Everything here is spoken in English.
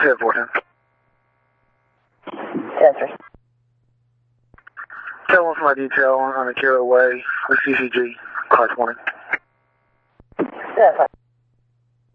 Yeah, 14. Answer. Tell us my detail on the Carroll Way with CCG, car 20. Yeah, fine.